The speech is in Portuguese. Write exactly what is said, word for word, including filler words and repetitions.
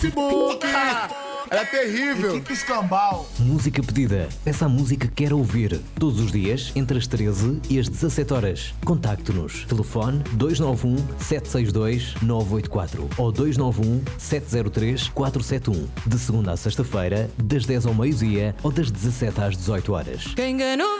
Facebook. Ela é terrível. Equipe Escambau. Música pedida. Peça a música que quer ouvir. Todos os dias, entre as treze e as dezassete horas. Contacte-nos. Telefone dois nove um, sete seis dois, nove oito quatro ou dois nove um, sete zero três, quatro sete um. De segunda a sexta-feira, das dez ao meio-dia ou das dezassete às dezoito horas. Quem enganou